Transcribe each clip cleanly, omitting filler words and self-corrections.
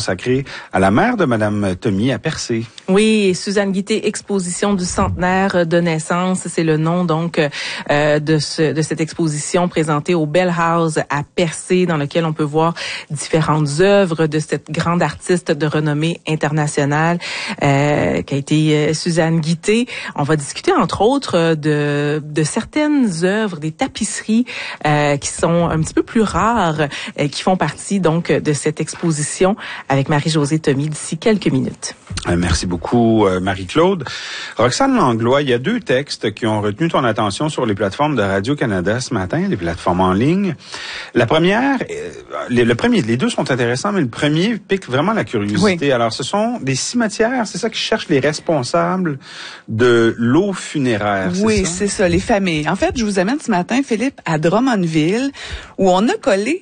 consacrée à la mère de Madame Thomy à Percé. Oui, Suzanne Guitté, exposition du centenaire de naissance, c'est le nom donc de cette exposition présentée au Bell House à Percé, dans lequel on peut voir différentes œuvres de cette grande artiste de renommée internationale qui a été Suzanne Guitté. On va discuter entre autres de certaines œuvres, des tapisseries qui sont un petit peu plus rares, qui font partie donc de cette exposition avec Marie-Josée Thomy d'ici quelques minutes. Merci beaucoup, Marie-Claude. Roxane Langlois, il y a deux textes qui ont retenu ton attention sur les plateformes de Radio-Canada ce matin, les plateformes en ligne. La première, les deux sont intéressants, mais le premier pique vraiment la curiosité. Oui. Alors, ce sont des cimetières, c'est ça qui cherchent les responsables de l'eau funéraire, oui, c'est ça, les familles. En fait, je vous amène ce matin, Philippe, à Drummondville, où on a collé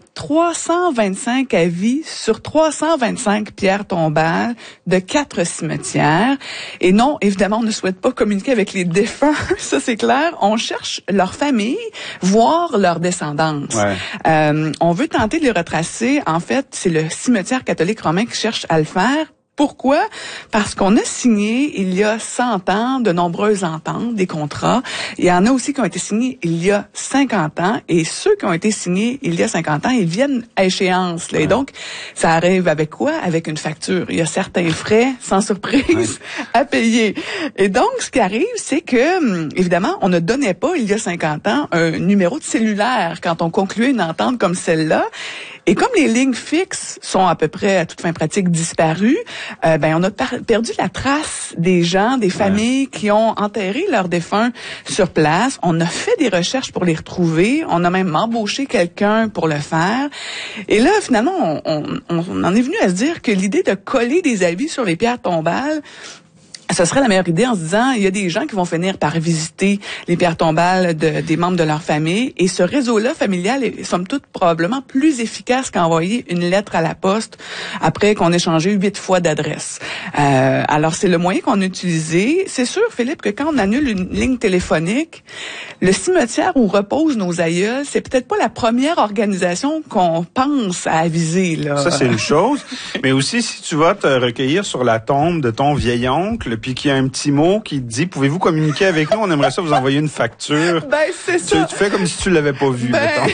325 avis sur 325 pierres tombales de 4 cimetières. Et non, évidemment, on ne souhaite pas communiquer avec les défunts, ça c'est clair. On cherche leur famille, voir leur descendance. Ouais. On veut tenter de les retracer. En fait, c'est le cimetière catholique romain qui cherche à le faire. Pourquoi? Parce qu'on a signé, il y a 100 ans, de nombreuses ententes, des contrats. Il y en a aussi qui ont été signés il y a 50 ans. Et ceux qui ont été signés il y a 50 ans, ils viennent à échéance. Là. Ouais. Et donc, ça arrive avec quoi? Avec une facture. Il y a certains frais, sans surprise, à payer. Et donc, ce qui arrive, c'est que, évidemment, on ne donnait pas, il y a 50 ans, un numéro de cellulaire quand on concluait une entente comme celle-là. Et comme les lignes fixes sont à peu près à toute fin pratique disparues, on a perdu la trace des gens, des familles qui ont enterré leurs défunts sur place. On a fait des recherches pour les retrouver. On a même embauché quelqu'un pour le faire. Et là, finalement, on en est venu à se dire que l'idée de coller des avis sur les pierres tombales, ce serait la meilleure idée en se disant, il y a des gens qui vont finir par visiter les pierres tombales des membres de leur famille, et ce réseau-là familial est, somme toute, probablement plus efficace qu'envoyer une lettre à la poste après qu'on ait changé 8 fois d'adresse. Alors, c'est le moyen qu'on a utilisé. C'est sûr, Philippe, que quand on annule une ligne téléphonique, le cimetière où reposent nos aïeuls, c'est peut-être pas la première organisation qu'on pense à aviser, là. Ça, c'est une chose. Mais aussi, si tu vas te recueillir sur la tombe de ton vieil oncle, puis qu'il y a un petit mot qui te dit, pouvez-vous communiquer avec nous? On aimerait ça vous envoyer une facture. C'est ça. Tu fais comme si tu l'avais pas vu, mettons.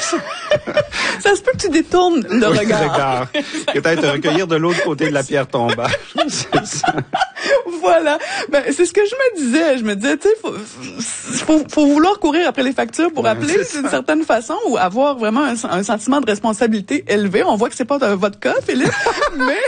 Ça se peut que tu détournes le regard. Peut-être te recueillir de l'autre côté de la pierre tombale. C'est ça. Voilà. C'est ce que je me disais. Je me disais, tu sais, faut vouloir courir après les factures pour appeler d'une certaine façon, ou avoir vraiment un sentiment de responsabilité élevé. On voit que c'est pas votre cas, Philippe, mais...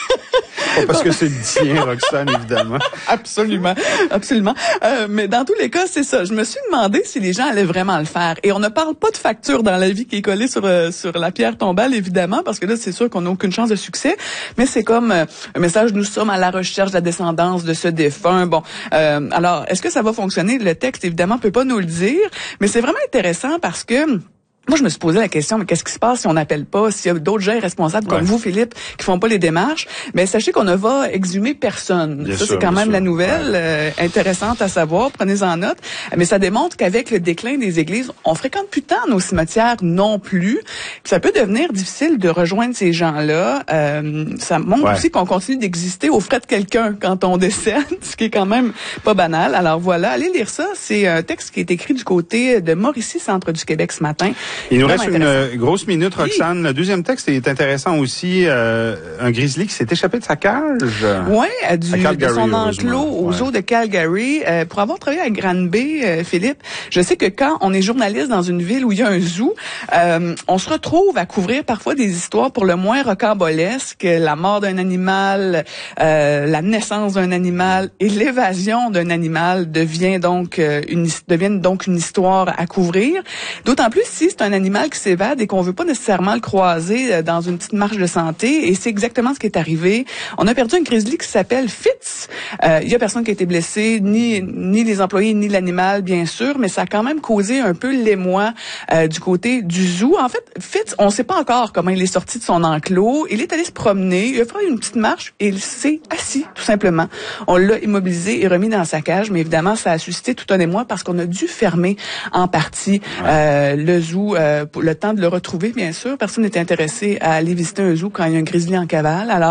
Pas parce que c'est le tien, Roxane, évidemment. Absolument, absolument. Mais dans tous les cas, c'est ça. Je me suis demandé si les gens allaient vraiment le faire. Et on ne parle pas de facture dans la vie qui est collée sur la pierre tombale, évidemment, parce que là, c'est sûr qu'on n'a aucune chance de succès. Mais c'est comme un message, nous sommes à la recherche de la descendance de ce défunt. Bon, alors, est-ce que ça va fonctionner? Le texte, évidemment, peut pas nous le dire. Mais c'est vraiment intéressant parce que... Moi, je me suis posé la question, mais qu'est-ce qui se passe si on n'appelle pas, s'il y a d'autres gens responsables comme vous, Philippe, qui font pas les démarches? Mais sachez qu'on ne va exhumer personne. Bien ça, c'est quand même la nouvelle intéressante à savoir. Prenez-en note. Mais ça démontre qu'avec le déclin des églises, on fréquente plus tant nos cimetières non plus. Puis ça peut devenir difficile de rejoindre ces gens-là. Ça montre aussi qu'on continue d'exister aux frais de quelqu'un quand on décède, ce qui est quand même pas banal. Alors voilà, allez lire ça. C'est un texte qui est écrit du côté de Mauricie, Centre du Québec ce matin. Il nous reste une grosse minute, Roxane. Oui. Le deuxième texte est intéressant aussi. Un grizzly qui s'est échappé de sa cage. Oui, de son enclos aux eaux de Calgary. Pour avoir travaillé à Granby, Philippe, je sais que quand on est journaliste dans une ville où il y a un zoo, on se retrouve à couvrir parfois des histoires pour le moins rocambolesques. La mort d'un animal, la naissance d'un animal et l'évasion d'un animal deviennent donc une histoire à couvrir. D'autant plus si c'est un animal qui s'évade et qu'on veut pas nécessairement le croiser dans une petite marche de santé. Et c'est exactement ce qui est arrivé. On a perdu un grizzly qui s'appelle Fitz. Il y a personne qui a été blessé, ni les employés, ni l'animal, bien sûr, mais ça a quand même causé un peu l'émoi du côté du zoo. En fait, Fitz, on sait pas encore comment il est sorti de son enclos. Il est allé se promener, il a fait une petite marche et il s'est assis, tout simplement. On l'a immobilisé et remis dans sa cage, mais évidemment, ça a suscité tout un émoi parce qu'on a dû fermer en partie le zoo pour le temps de le retrouver, bien sûr. Personne n'était intéressé à aller visiter un zoo quand il y a un grizzly en cavale. Alors,